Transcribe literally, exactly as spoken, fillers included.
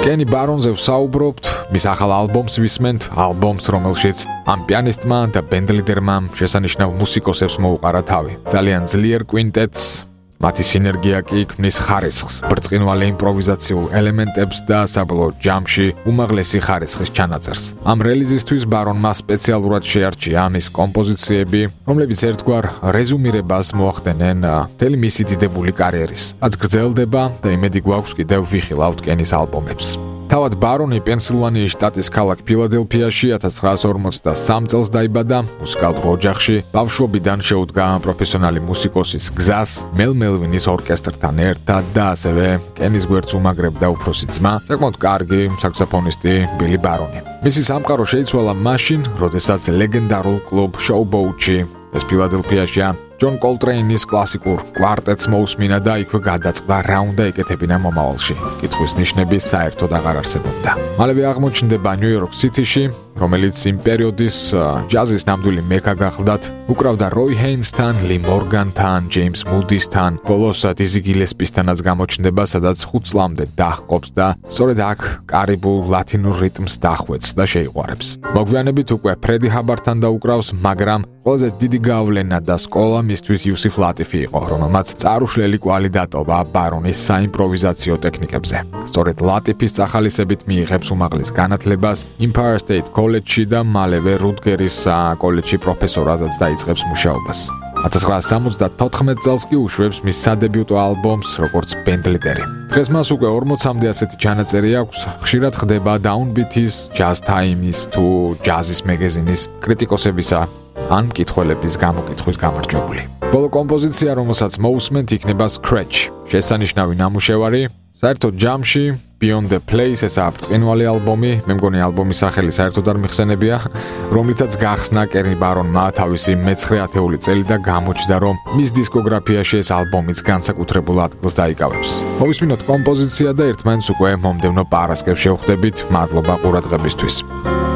კენი ბარონზე ვსაუბრობთ, მის ახალ ალბომს ვისმენთ, ალბომს, რომელშიც ამ პიანისტმა და ბენდლიდერმა შესანიშნავ მუსიკოსებს მოუყარა თავი. ძალიან ძლიერ კვინტეტს, მათი სინერგია კი ქმნის ხარისხს, ბრწყინვალე იმპროვიზაციულ ელემენტებს და საბოლოო ჯამში უმაღლესი ხარისხის ჩანაწერს. ამ რელიზისთვის ბარონმა სპეციალურად შეარჩია მის კომპოზიციები, რომლებიც ერთგვარ რეზუმირებას მოახდენენ მთელი მისი დიდებული კარიერის. რაც გრძელდება და იმედი გვაქვს კიდევ ვიხილავთ კენის ალბომებს. თავად ბარონი პენსილვანიის შტატის ქალაქ ფილადელფიაში ათას ცხრაასი ორმოცდასამ წელს დაიბადა, მუსიკალურ ოჯახში, ბავშვობიდან შეუდგა პროფესიონალი მუსიკოსის გზას, მელ მელვინის ორკესტრთან ერთად და ასევე კენის გვერდს უმაგრებდა უფროსი ძმა, საკმაოდ კარგი საქსოფონისტი ბილი ბარონი. მისი სამყარო შეიცვალა მაშინ, როდესაც ლეგენდარულ კლუბ შოუბოუთში, ეს ფილადელფიაშია, ჯონ კოლტრეინის კლასიკურ კვარტეტს მოусმინა და იქვე გადაწყდა რა უნდა ეკეთებინა მომავალში. კითხვის ნიშნები საერთოდ აღარ არსებობდა. მალევე აღმოჩნდება ნიუ-იორკ სიტიში, რომელიც იმ პერიოდის ჯაზის ნამდვილი მექა გახლდათ, უკრავდა როი ჰეინსთან, ლი მორგანთან, ჯეიმს მუდისთან, ბოლოს დიზი გილესპისთანაც გამოჩნდება, სადაც ხუთ წლამდე დაჰყოფს და სწორედ აქ კარიბულ ლათინურ რიტმს დახვეწს და შეიყვარებს. მოგვიანებით უკვე ფრედი ჰაბართან დაუკრავს, მაგრამ ყველაზე დიდი გავლენა და სკოლა მისთვის იუსიფ ლატიფი იყო, რომელმაც წარუშლელი კვალი დატოვა ბარონის საიმპროვიზაციო ტექნიკებზე. სწორედ ლატიფის წახალისებით მიიღებს უმაღლეს განათლებას Empire State კოლეჯში და მალევე რუტგერის კოლეჯში პროფესორადაც დაიწყებს მუშაობას. ათას ცხრაასი სამოცდათოთხმეტ წელს კი უშვებს მის სადებიუტო ალბომს, როგორც ბენდლიდერი. დღეს მას უკვე ორმოცამდე ასეთი ჩანაწერი აქვს, ხშირად ხდება დაუნბითის, ჯაზ ტაიმის თუ ჯაზის მეგეზინის კრიტიკოსებისა ან მკითხველების გამოკითხვის გამარჯვებული. ბოლო კომპოზიცია, რომელსაც მოусმენთ, იქნება Scratch, შესანიშნავი ნამუშევარი, საერთოდ ჯამში Beyond the Place, ესაა ბრწყინვალე ალბომი, მე მგონი ალბომის სახელი საერთოდ არ მიხსენებია, რომლითაც გახსნა კენი ბარონმა თავისი მეცხრე ათეული წელი და გამოჩნდა, რომ მის დისკოგრაფიაში ეს ალბომიც განსაკუთრებულ ადგილს დაიკავებს. მოვისმინოთ კომპოზიცია და ერთმანეთს უკვე მომდევნო პარასკევს შევხვდებით. მადლობა ყურადღებისთვის.